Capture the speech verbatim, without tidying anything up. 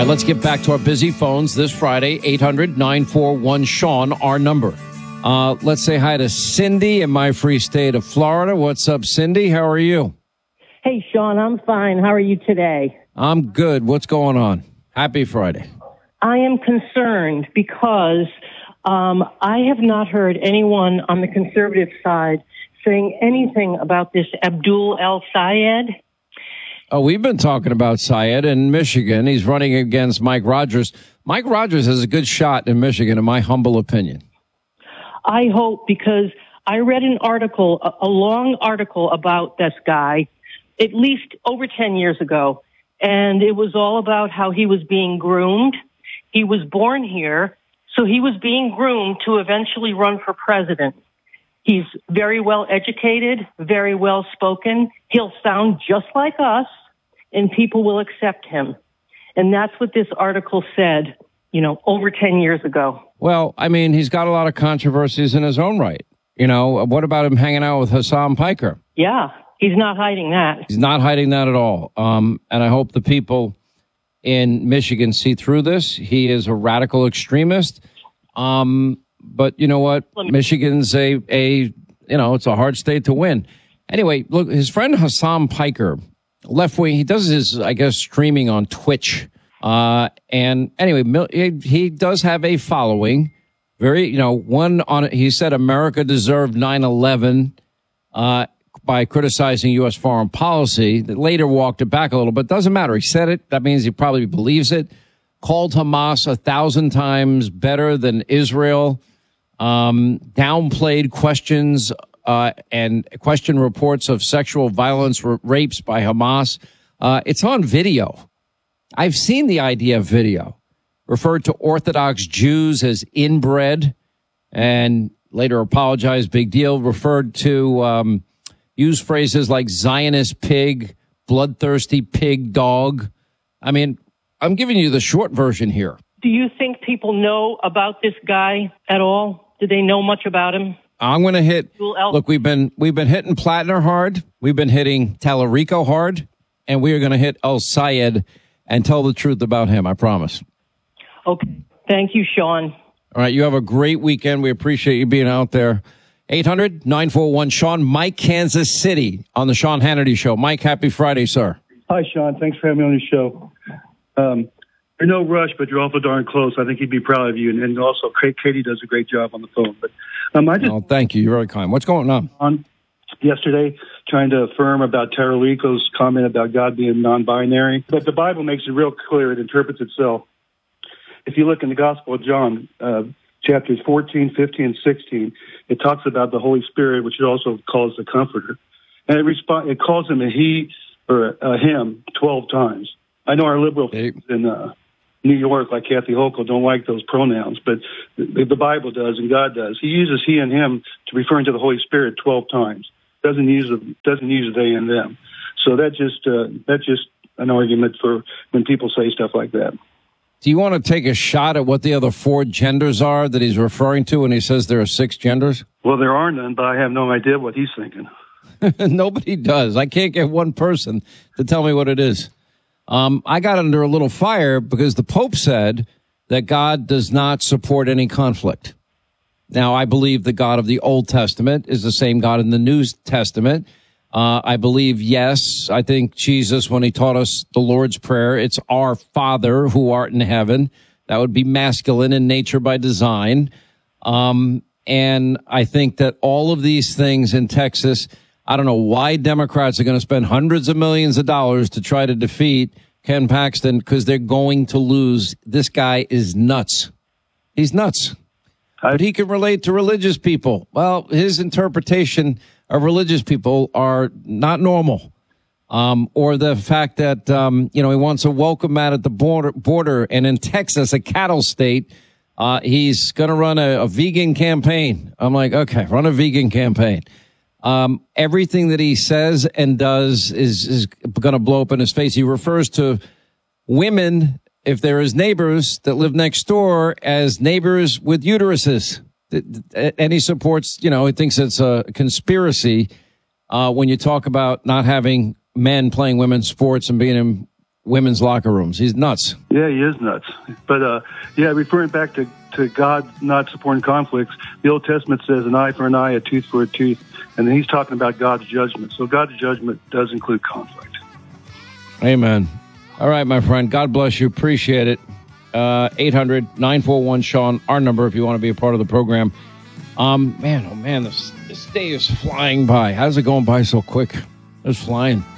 right, let's get back to our busy phones this Friday. eight hundred nine four one Sean, our number. Uh, let's say hi to Cindy in my free state of Florida. What's up, Cindy? How are you? Hey, Sean, I'm fine. How are you today? I'm good. What's going on? Happy Friday. I am concerned because um, I have not heard anyone on the conservative side saying anything about this Abdul El-Sayed. Oh, we've been talking about Syed in Michigan. He's running against Mike Rogers. Mike Rogers has a good shot in Michigan, in my humble opinion. I hope, because I read an article, a, a long article about this guy, at least over ten years ago, and it was all about how he was being groomed. He was born here, so he was being groomed to eventually run for president. He's very well educated, very well spoken. He'll sound just like us, and people will accept him. And that's what this article said, you know, over ten years ago. Well, I mean, he's got a lot of controversies in his own right. You know, what about him hanging out with Hassan Piker? Yeah, he's not hiding that. He's not hiding that at all. Um, and I hope the people in Michigan see through this. He is a radical extremist. Um, but you know what? Michigan's a, a, you know, it's a hard state to win. Anyway, look, his friend Hassan Piker, left wing, he does his, I guess, streaming on Twitch. Uh, and anyway, he, he does have a following. Very, you know, one on it. He said America deserved nine eleven, uh, by criticizing U S foreign policy. That later walked it back a little, but doesn't matter. He said it. That means he probably believes it. Called Hamas a thousand times better than Israel. Um, downplayed questions, uh, and question reports of sexual violence, r- rapes by Hamas. Uh, it's on video. I've seen the idea of video. Referred to Orthodox Jews as inbred and later apologized, big deal. Referred to, um, used phrases like Zionist pig, bloodthirsty pig dog. I mean, I'm giving you the short version here. Do you think people know about this guy at all? Do they know much about him? I'm going to hit, look, we've been, we've been hitting Plattner hard. We've been hitting Tallarico hard, and we are going to hit El-Sayed and tell the truth about him. I promise. Okay. Thank you, Sean. All right. You have a great weekend. We appreciate you being out there. eight hundred nine four one Sean, Mike, Kansas City on the Sean Hannity Show. Mike, happy Friday, sir. Hi, Sean. Thanks for having me on your show. Um, you're no rush, but you're awful darn close. I think he'd be proud of you. And, and also, Katie does a great job on the phone. But um, I just oh, thank you. You're very kind. What's going on? On yesterday, trying to affirm about Tallarico's comment about God being non-binary. But the Bible makes it real clear. It interprets itself. If you look in the Gospel of John, uh, chapters fourteen, fifteen, and sixteen, it talks about the Holy Spirit, which it also calls the Comforter. And it, resp- it calls him a he or a him twelve times. I know our liberal hey. in uh, New York, like Kathy Hochul, don't like those pronouns, but the, the Bible does and God does. He uses he and him to referring to the Holy Spirit twelve times. Doesn't use doesn't use they and them. So that just uh, that's just an argument for when people say stuff like that. Do you want to take a shot at what the other four genders are that he's referring to when he says there are six genders? Well, there are none, but I have no idea what he's thinking. Nobody does. I can't get one person to tell me what it is. Um, I got under a little fire because the Pope said that God does not support any conflict. Now, I believe the God of the Old Testament is the same God in the New Testament. Uh, I believe, yes, I think Jesus, when he taught us the Lord's Prayer, it's our Father who art in heaven. That would be masculine in nature by design. Um, and I think that all of these things in Texas, I don't know why Democrats are going to spend hundreds of millions of dollars to try to defeat Ken Paxton, because they're going to lose. This guy is nuts. He's nuts. But he can relate to religious people. Well, his interpretation of religious people are not normal. Um, or the fact that, um, you know, he wants a welcome mat at the border, border. And in Texas, a cattle state, uh, he's going to run a, a vegan campaign. I'm like, okay, run a vegan campaign. Um, everything that he says and does is, is going to blow up in his face. He refers to women, if they're his neighbors that live next door, as neighbors with uteruses. And he supports, you know, he thinks it's a conspiracy uh, when you talk about not having men playing women's sports and being in women's locker rooms. He's nuts. Yeah, he is nuts. But, uh, yeah, referring back to, to God not supporting conflicts, the Old Testament says an eye for an eye, a tooth for a tooth, and then he's talking about God's judgment. So God's judgment does include conflict. Amen. All right, my friend. God bless you. Appreciate it. Uh, eight hundred, nine four one, Sean, our number if you want to be a part of the program. Um, man, oh, man, this, this day is flying by. How's it going by so quick? It's flying.